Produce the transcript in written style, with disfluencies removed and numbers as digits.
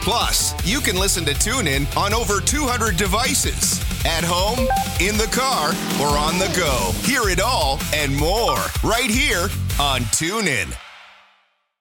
Plus, you can listen to TuneIn on over 200 devices. At home, in the car, or on the go. Hear it all and more right here on TuneIn.